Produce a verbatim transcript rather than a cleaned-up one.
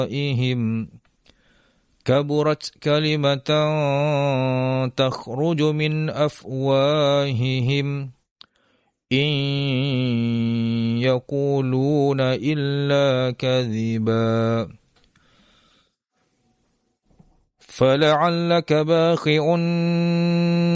كبرت كلمة تخرج من أفواههم إن يقولون إلا كذبا فلعلك باخع